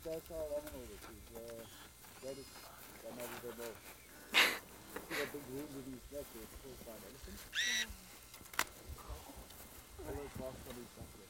that's how lemon over is. That is another the most. See the big wound with his neck is caused by an elephant. All across from his back.